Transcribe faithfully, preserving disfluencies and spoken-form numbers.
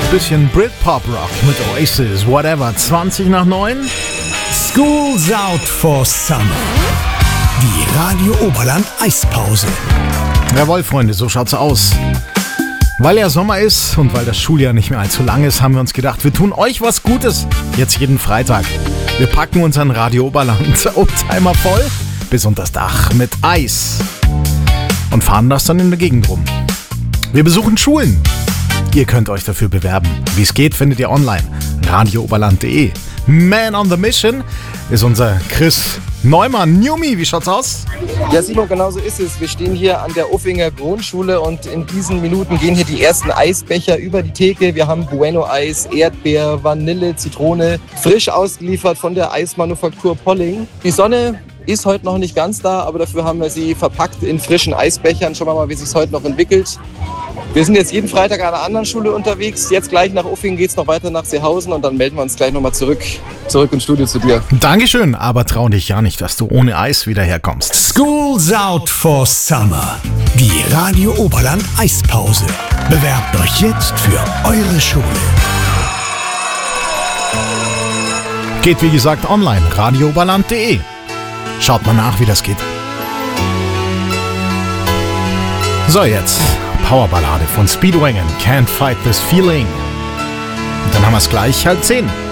Bisschen Britpop-Rock mit Oasis, whatever, zwanzig nach neun. School's out for summer. Die Radio Oberland Eispause. Jawohl, Freunde, so schaut's aus. Weil ja Sommer ist und weil das Schuljahr nicht mehr allzu lang ist, haben wir uns gedacht, wir tun euch was Gutes. Jetzt jeden Freitag. Wir packen unseren Radio Oberland Oldtimer voll bis unter das Dach mit Eis. Und fahren das dann in der Gegend rum. Wir besuchen Schulen. Ihr könnt euch dafür bewerben. Wie es geht, findet ihr online. radio oberland punkt de. Man on the Mission ist unser Chris Neumann. Newmi, wie schaut's aus? Ja, Simon, genau so ist es. Wir stehen hier an der Uffinger Grundschule und in diesen Minuten gehen hier die ersten Eisbecher über die Theke. Wir haben Bueno-Eis, Erdbeer, Vanille, Zitrone, frisch ausgeliefert von der Eismanufaktur Polling. Die Sonne ist heute noch nicht ganz da, aber dafür haben wir sie verpackt in frischen Eisbechern. Schauen wir mal, wie sich es heute noch entwickelt. Wir sind jetzt jeden Freitag an einer anderen Schule unterwegs. Jetzt gleich nach Uffing geht es noch weiter nach Seehausen und dann melden wir uns gleich nochmal zurück, zurück ins Studio zu dir. Dankeschön, aber trau dich ja nicht, dass du ohne Eis wieder herkommst. School's out for summer. Die Radio Oberland Eispause. Bewerbt euch jetzt für eure Schule. Geht wie gesagt online, radio oberland punkt de. Schaut mal nach, wie das geht. So, jetzt Powerballade von Speedwagon, Can't Fight This Feeling. Und dann haben wir es gleich halb zehn.